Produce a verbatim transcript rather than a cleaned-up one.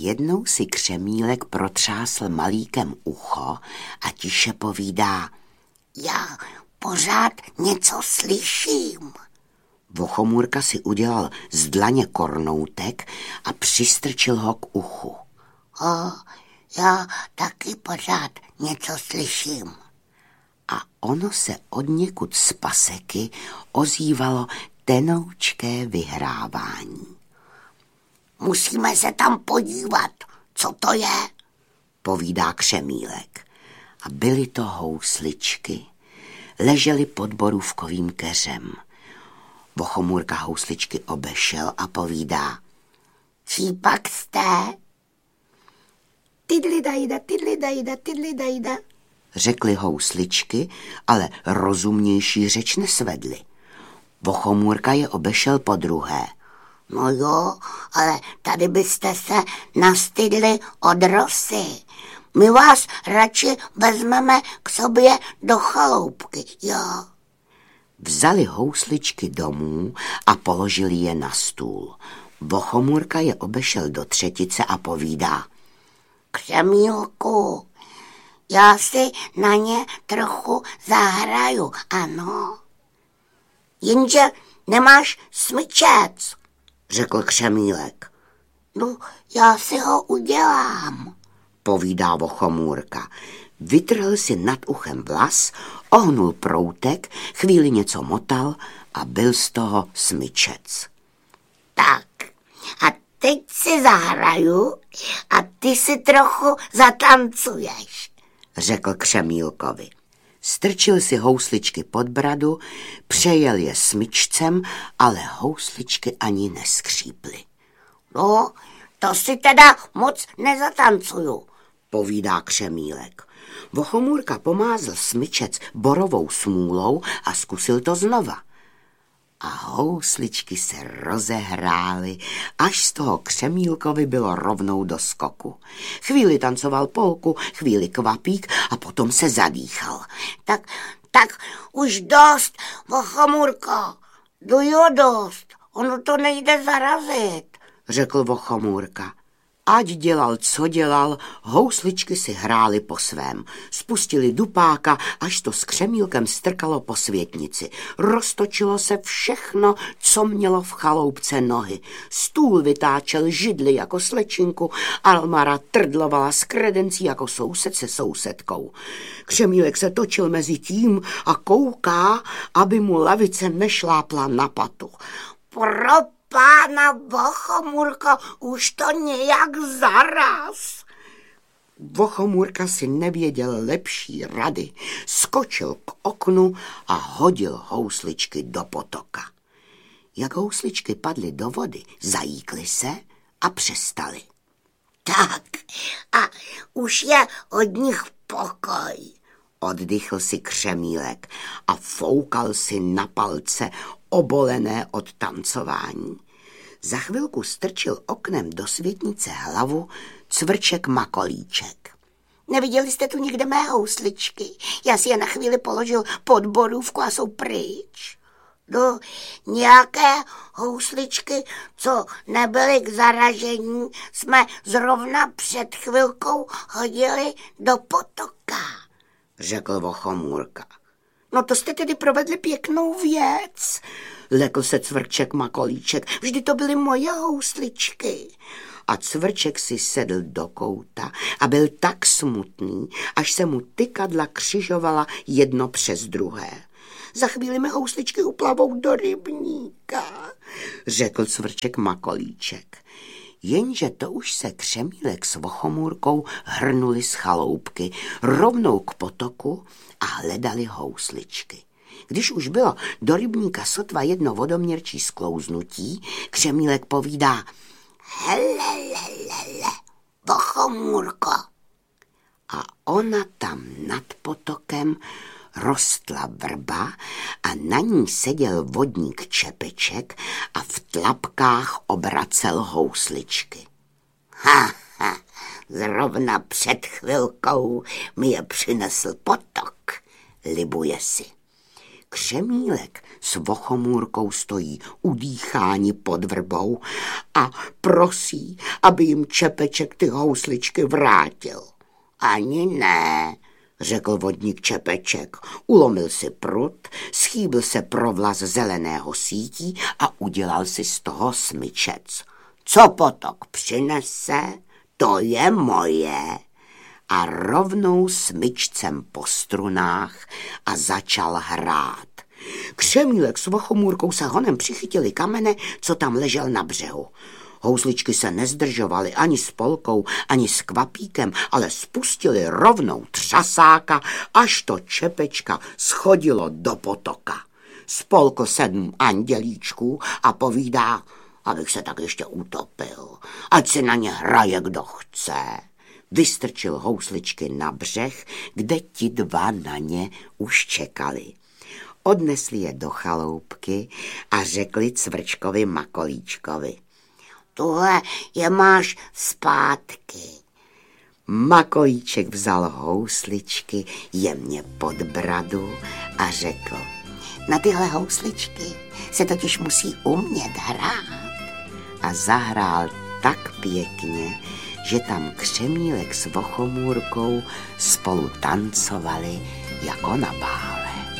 Jednou si Křemílek protřásl malíkem ucho a tiše povídá: Já pořád něco slyším. Vochomůrka si udělal z dlaně kornoutek a přistrčil ho k uchu. O, já taky pořád něco slyším. A ono se odněkud z paseky ozývalo tenoučké vyhrávání. Musíme se tam podívat, co to je, povídá Křemílek. A byly to housličky. Ležely pod borůvkovým keřem. Vochomůrka housličky obešel a povídá: Čí pak jste? Tydli dajda, tydli dajda, tydli dajda, řekly housličky, ale rozumnější řeč nesvedly. Vochomůrka je obešel podruhé. No jo, ale tady byste se nastydli od rosy. My vás radši vezmeme k sobě do chaloupky, jo. Vzali housličky domů a položili je na stůl. Vochomůrka je obešel do třetice a povídá: Křemílku, já si na ně trochu zahraju, ano. Jenže nemáš smyčec, řekl Křemílek. No, já si ho udělám, povídá Vochomůrka. Vytrhl si nad uchem vlas, ohnul proutek, chvíli něco motal a byl z toho smyčec. Tak, a teď si zahraju a ty si trochu zatancuješ, řekl Křemílkovi. Strčil si housličky pod bradu, přejel je smyčcem, ale housličky ani neskříply. No, to si teda moc nezatancuju, povídá Křemílek. Vochomůrka pomázl smyčec borovou smůlou a zkusil to znova. A housličky se rozehrály, až z toho Křemílkovi bylo rovnou do skoku. Chvíli tancoval polku, chvíli kvapík a potom se zadýchal. Tak, tak už dost, Vochomůrko, jo dost, ono to nejde zarazit, řekl Vochomůrka. Ať dělal, co dělal, housličky si hrály po svém. Spustili dupáka, až to s Křemílkem strkalo po světnici. Roztočilo se všechno, co mělo v chaloupce nohy. Stůl vytáčel židli jako slečinku, Almara trdlovala s kredencí jako soused se sousedkou. Křemílek se točil mezi tím a kouká, aby mu lavice nešlápla na patu. Pro Pána Vochomůrko, už to nějak zaraz. Vochomůrka si nevěděl lepší rady. Skočil k oknu a hodil housličky do potoka. Jak housličky padly do vody, zajíkly se a přestaly. Tak, a už je od nich pokoj, oddychl si Křemílek a foukal si na palce obolené od tancování. Za chvilku strčil oknem do světnice hlavu Cvrček Makolíček. Neviděli jste tu někde mé housličky? Já si je na chvíli položil pod borůvku a jsou pryč. No, nějaké housličky, co nebyly k zaražení, jsme zrovna před chvilkou hodili do potoka, řekl Vochomůrka. No to jste tedy provedli pěknou věc, lekl se Cvrček Makolíček. Vždy to byly moje housličky. A Cvrček si sedl do kouta a byl tak smutný, až se mu tykadla křižovala jedno přes druhé. Za chvíli mi housličky uplavou do rybníka, řekl Cvrček Makolíček. Jenže to už se Křemílek s Vochomůrkou hrnuli z chaloupky rovnou k potoku a hledali housličky. Když už bylo do rybníka sotva jedno vodoměrčí sklouznutí, Křemílek povídá: Hele, hele, hele, Vochomůrko. A ona tam nad potokem rostla vrba a na ní seděl vodník Čepeček a v tlapkách obracel housličky. Ha, ha, zrovna před chvilkou mi je přinesl potok, libuje si. Křemílek s Vochomůrkou stojí udýcháni pod vrbou a prosí, aby jim Čepeček ty housličky vrátil. Ani ne, řekl vodník Čepeček. Ulomil si prut, schýbil se pro vlas zeleného sítí a udělal si z toho smyčec. Co potok přinese, to je moje. A rovnou smyčcem po strunách a začal hrát. Křemílek s Vochomůrkou se honem přichytili kamene, co tam ležel na břehu. Housličky se nezdržovaly ani s Polkou, ani s Kvapíkem, ale spustili rovnou třasáka, až to Čepečka schodilo do potoka. Spolkl sedm andělíčků a povídá, abych se tak ještě utopil, ať si na ně hraje kdo chce. Vystrčil housličky na břeh, kde ti dva na ně už čekali. Odnesli je do chaloupky a řekli Cvrčkovi Makolíčkovi. Tuhle je máš zpátky. Makolíček vzal housličky jemně pod bradu a řekl. Na tyhle housličky se totiž musí umět hrát. A zahrál tak pěkně, že tam Křemílek s Vochomůrkou spolu tancovali jako na bálu.